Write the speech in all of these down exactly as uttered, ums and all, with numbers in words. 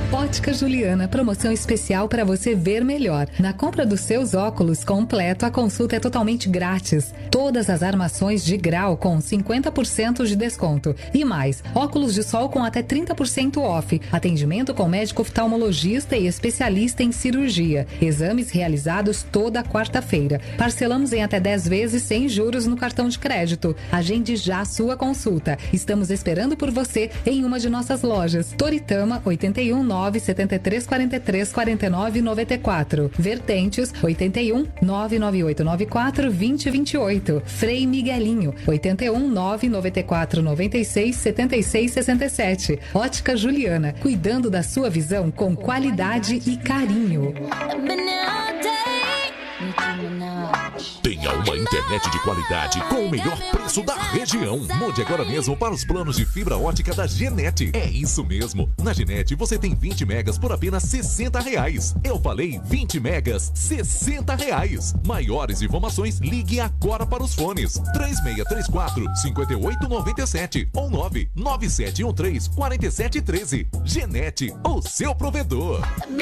Ótica Juliana, promoção especial para você ver melhor. Na compra dos seus óculos completo, a consulta é totalmente grátis. Todas as armações de grau com cinquenta por cento de desconto. E mais, óculos de sol com até trinta por cento off. Atendimento com médico oftalmologista e especialista em cirurgia. Exames realizados toda quarta-feira. Parcelamos em até dez vezes sem juros no cartão de crédito. Agende já a sua consulta. Estamos esperando por você em uma de nossas lojas. Toritama, oito um nove sete três quatro três quatro nove nove quatro. Vertentes, oito um nove nove oito nove quatro dois zero dois oito. Frei Miguelinho, oito um nove nove quatro nove seis sete seis seis sete. Ótica Juliana, cuidando da sua visão com qualidade e carinho. Tenha uma internet de qualidade com o melhor preço da região. Mude agora mesmo para os planos de fibra ótica da Genet. É isso mesmo. Na Genet você tem vinte megas por apenas sessenta reais. Eu falei vinte megas, sessenta reais. Maiores informações, ligue agora para os fones três seis três quatro, cinco oito nove sete ou nove nove sete um três quatro sete um três. Genet, o seu provedor.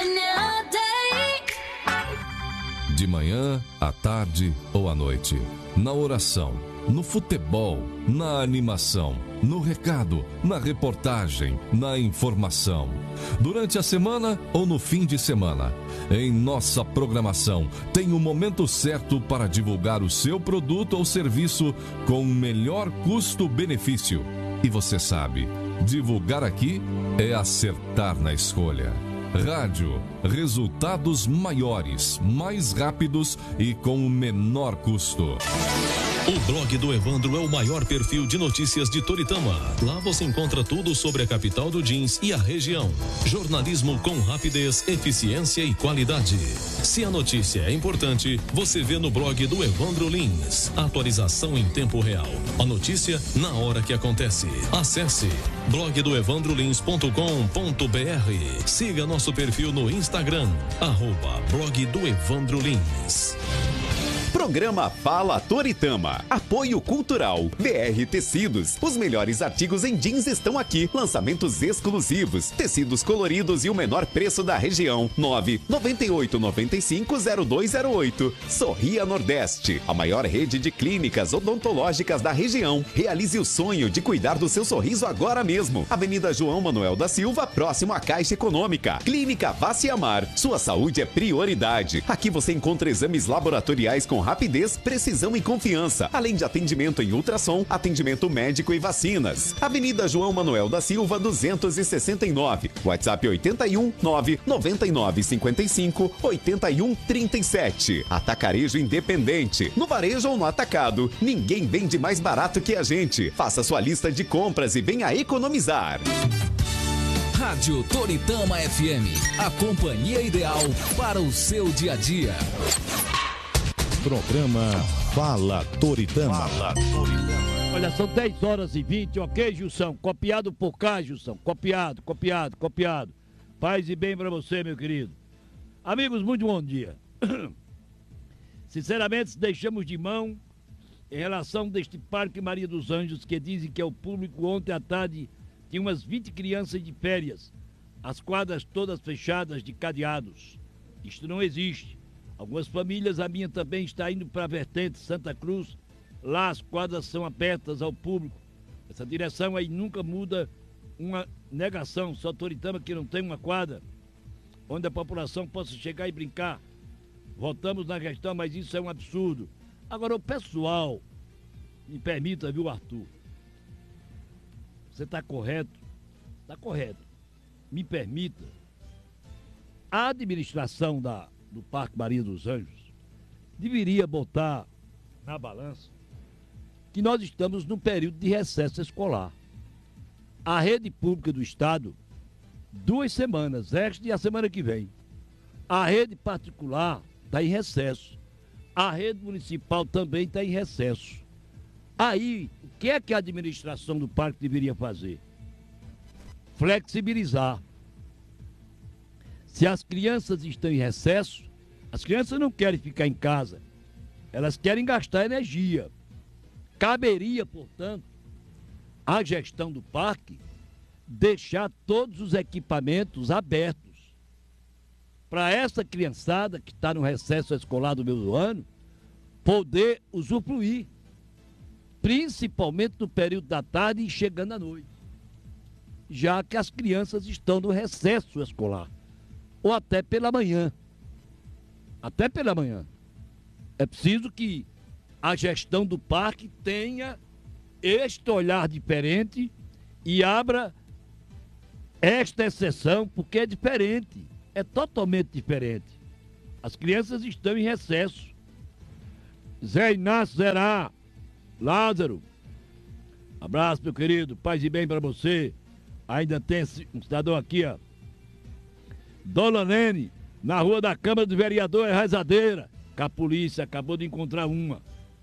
De manhã, à tarde ou à noite. Na oração, no futebol, na animação, no recado, na reportagem, na informação. Durante a semana ou no fim de semana. Em nossa programação, tem o momento certo para divulgar o seu produto ou serviço com o melhor custo-benefício. E você sabe, divulgar aqui é acertar na escolha. Rádio, resultados maiores, mais rápidos e com o menor custo. O blog do Evandro é o maior perfil de notícias de Toritama. Lá você encontra tudo sobre a capital do jeans e a região. Jornalismo com rapidez, eficiência e qualidade. Se a notícia é importante, você vê no blog do Evandro Lins. Atualização em tempo real. A notícia na hora que acontece. Acesse blog do evandro lins ponto com ponto br. Siga nosso perfil no Instagram, arroba blog do Evandro Lins. Programa Fala Toritama. Apoio Cultural. B R Tecidos. Os melhores artigos em jeans estão aqui. Lançamentos exclusivos. Tecidos coloridos e o menor preço da região. nove nove oito nove cinco zero dois zero oito. Sorria Nordeste. A maior rede de clínicas odontológicas da região. Realize o sonho de cuidar do seu sorriso agora mesmo. Avenida João Manuel da Silva, próximo à Caixa Econômica. Clínica Vaciamar. Sua saúde é prioridade. Aqui você encontra exames laboratoriais com rapidez, precisão e confiança, além de atendimento em ultrassom, atendimento médico e vacinas. Avenida João Manuel da Silva, duzentos e sessenta e nove. WhatsApp oito um nove nove nove cinco cinco oito um três sete. Atacarejo Independente. No varejo ou no atacado, ninguém vende mais barato que a gente. Faça sua lista de compras e venha economizar. Rádio Toritama F M, a companhia ideal para o seu dia a dia. Programa Fala Toritama. Fala Toritama. Olha, são dez horas e vinte, ok, Gilson? Copiado por cá, Gilson. Copiado, copiado, copiado. Paz e bem pra você, meu querido. Amigos, muito bom dia. Sinceramente, deixamos de mão em relação deste Parque Maria dos Anjos, que dizem que é o público. Ontem à tarde tinha umas vinte crianças de férias. As quadras todas fechadas de cadeados. Isto não existe. Algumas famílias, a minha também está indo para a vertente Santa Cruz. Lá as quadras são abertas ao público. Essa direção aí nunca muda uma negação. Só Toritama que não tem uma quadra onde a população possa chegar e brincar. Voltamos na questão, mas isso é um absurdo. Agora o pessoal, me permita, viu, Arthur? Você está correto? Está correto. Me permita. A administração da do Parque Maria dos Anjos deveria botar na balança que nós estamos num período de recesso escolar. A rede pública do estado, duas semanas, esta e a semana que vem. A rede particular está em recesso. A rede municipal também está em recesso. Aí, o que é que a administração do parque deveria fazer? Flexibilizar. Se as crianças estão em recesso, as crianças não querem ficar em casa, elas querem gastar energia. Caberia, portanto, à gestão do parque deixar todos os equipamentos abertos para essa criançada que está no recesso escolar do meio do ano poder usufruir, principalmente no período da tarde e chegando à noite, já que as crianças estão no recesso escolar, ou até pela manhã. Até pela manhã. É preciso que a gestão do parque tenha este olhar diferente e abra esta exceção, porque é diferente, é totalmente diferente. As crianças estão em recesso. Zé Inácio Zerá, Lázaro, abraço, meu querido, paz e bem para você. Ainda tem um cidadão aqui, ó. Dona Lene, na rua da Câmara do Vereador, é rezadeira. Que a polícia acabou de encontrar uma.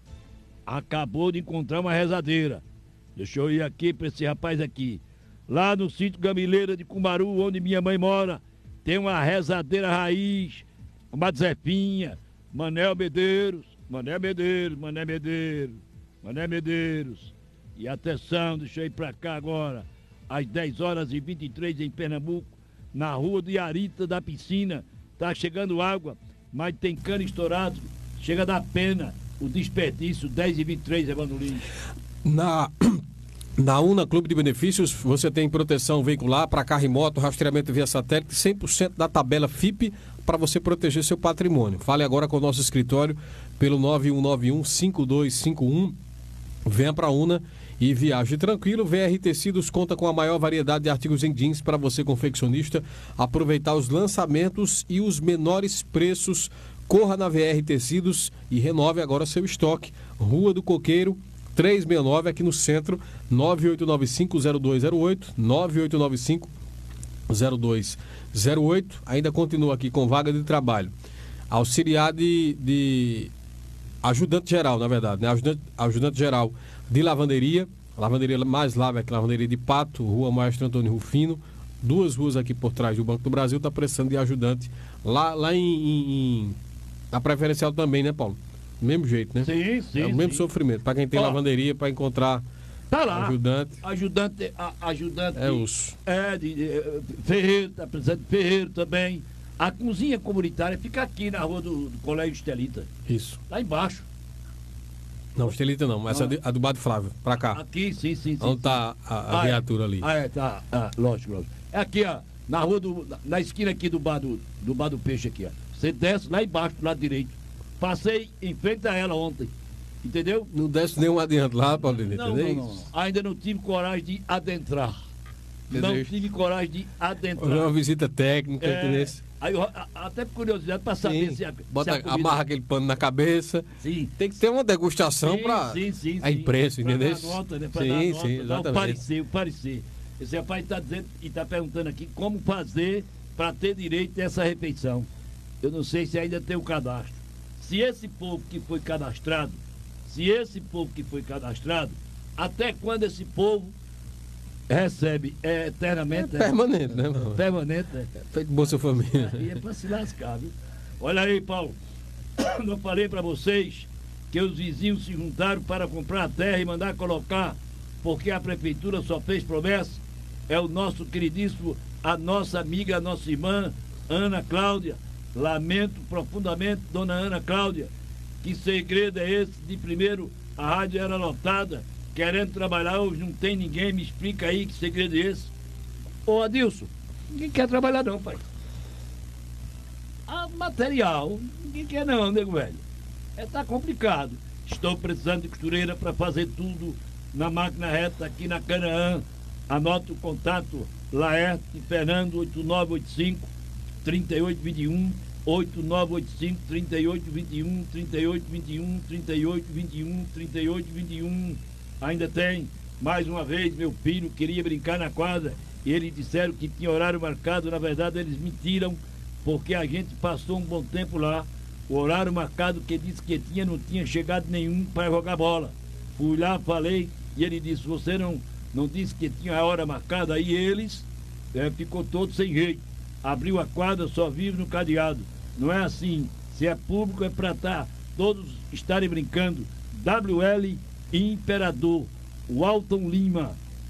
Acabou de encontrar uma rezadeira. Deixa eu ir aqui para esse rapaz aqui. Lá no sítio Gamileira de Cumbaru, onde minha mãe mora, tem uma rezadeira raiz, uma Zefinha, Manel Medeiros, Mané Medeiros, Mané Medeiros, Mané Medeiros. E atenção, deixa eu ir para cá agora. Às dez horas e vinte e três em Pernambuco, na rua de Arita da Piscina, tá chegando água, mas tem cano estourado, chega da pena o desperdício. Dez e vinte e três, Evandro Lins. Na, na UNA Clube de Benefícios, você tem proteção veicular para carro e moto, rastreamento via satélite, cem por cento da tabela F I P para você proteger seu patrimônio. Fale agora com o nosso escritório pelo nove um nove um, cinco dois cinco um. Venha para a UNA e viaje tranquilo. V R Tecidos conta com a maior variedade de artigos em jeans para você, confeccionista, aproveitar os lançamentos e os menores preços. Corra na V R Tecidos e renove agora seu estoque. Rua do Coqueiro, trezentos e sessenta e nove, aqui no centro, nove oito nove cinco zero dois zero oito, nove oito nove cinco zero dois zero oito. Ainda continua aqui com vaga de trabalho. Auxiliar de, de ajudante geral, na verdade, né? Ajudante, ajudante geral de lavanderia, lavanderia mais lava é que lavanderia de Pato, Rua Maestro Antônio Rufino, duas ruas aqui por trás do Banco do Brasil, está precisando de ajudante. Lá, lá em, em, em na preferencial também, né, Paulo? Do mesmo jeito, né? Sim, sim. É o mesmo sim. sofrimento. Para quem tem Ó, lavanderia, para encontrar tá lá. ajudante. Ajudante, a, ajudante. É os. É, de, de, Ferreiro, está precisando de Ferreiro também. A cozinha comunitária fica aqui na rua do, do Colégio Estelita. Isso. Lá embaixo. Não, Estelita não, essa é a do Bado Flávio, pra cá. Aqui, sim, sim, sim. Onde tá a, a ah, viatura é. ali. Ah, é, tá. Ah, lógico, lógico. É aqui, ó. Na rua do. Na esquina aqui do bar do, do bar do Peixe aqui, ó. Você desce lá embaixo, do lado direito. Passei em frente a ela ontem. Entendeu? Não desce nenhum adiante lá, Paulinho, não, entendeu? Não, não. Ainda não tive coragem de adentrar. Entendeu? Não tive coragem de adentrar. Uma visita técnica, é, entendeu? Aí, até por curiosidade, para saber sim. se a, Bota, se a comida... amarra aquele pano na cabeça. Sim. Tem que ter uma degustação para a imprensa, entendeu? Pra dar nota, né? Pra sim, dar nota, sim, dar exatamente. o parecer, o parecer. Esse rapaz está dizendo e está perguntando aqui como fazer para ter direito a essa refeição. Eu não sei se ainda tem o cadastro. Se esse povo que foi cadastrado, se esse povo que foi cadastrado, até quando esse povo recebe é, eternamente... É permanente, né? É, permanente, né? Feito Bolsa Família. Aí é para se lascar, viu? Olha aí, Paulo. Eu falei para vocês que os vizinhos se juntaram para comprar a terra e mandar colocar, porque a prefeitura só fez promessa. É o nosso queridíssimo, a nossa amiga, a nossa irmã, Ana Cláudia. Lamento profundamente, dona Ana Cláudia, que segredo é esse de primeiro a rádio era lotada, querendo trabalhar, hoje não tem ninguém, me explica aí que segredo é esse. Ô Adilson, ninguém quer trabalhar não, pai. Ah, material, ninguém quer não, nego velho. É, tá complicado. Estou precisando de costureira para fazer tudo na máquina reta aqui na Canaã. Anota o contato, Laerte Fernando, oito nove oito cinco, três oito dois um, oito nove oito cinco, três oito dois um, três oito dois um, três oito dois um, três oito dois um. Ainda tem, mais uma vez, meu filho queria brincar na quadra e eles disseram que tinha horário marcado. Na verdade, eles mentiram, porque a gente passou um bom tempo lá. O horário marcado que disse que tinha, não tinha chegado nenhum para jogar bola. Fui lá, falei, e ele disse, você não, não disse que tinha a hora marcada? Aí eles, é, ficou todo sem jeito. Abriu a quadra, só vive no cadeado. Não é assim. Se é público, é para tá, todos estarem brincando. W L Imperador, Walton Lima.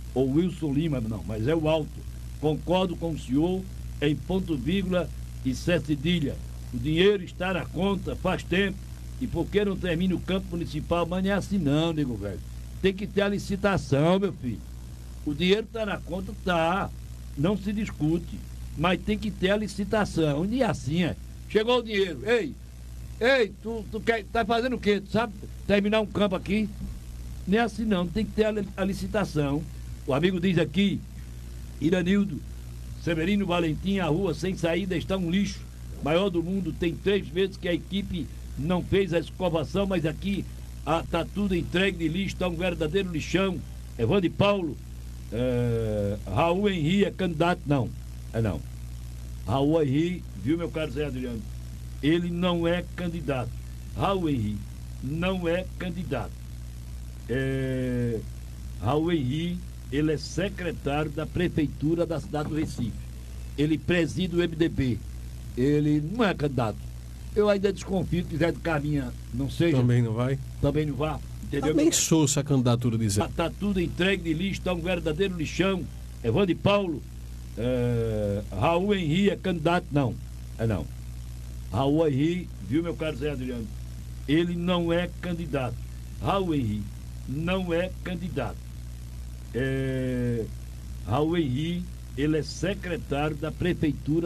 ou Wilson Lima, não, mas é o alto. Concordo com o senhor em ponto vírgula e sete cedilha. O dinheiro está na conta faz tempo. E por que não termina o campo municipal? Mas não é assim não, nego velho. Tem que ter a licitação, meu filho. O dinheiro está na conta, tá. Não se discute. Mas tem que ter a licitação. E assim, é. Chegou o dinheiro. Ei, ei, tu, tu quer, tá fazendo o quê? Tu sabe terminar um campo aqui? Não é assim não, tem que ter a, a licitação. O amigo diz aqui, Iranildo, Severino Valentim, a rua sem saída está um lixo. Maior do mundo, tem três vezes que a equipe não fez a escovação, mas aqui ah, tá tudo entregue de lixo, está um verdadeiro lixão. Evandro Paulo, é, Raul Henri é candidato, não, é não. Raul Henri, viu meu caro Zé Adriano? Ele não é candidato. Raul Henri não é candidato. É, Raul Henri, ele é secretário da prefeitura da cidade do Recife. Ele preside o M D B. Ele não é candidato. Eu ainda desconfio que Zé de Caminha não seja. Também não vai? Também não vai. Entendeu? Abençoou essa candidatura de Zé. Tá, tá tudo entregue de lixo, tá um verdadeiro lixão. Evandro Paulo, é, Raul Henri é candidato, não. É não. Raul Henri, viu meu caro Zé Adriano? Ele não é candidato. Raul Henri não é candidato. É, Raul Henri, ele é secretário da prefeitura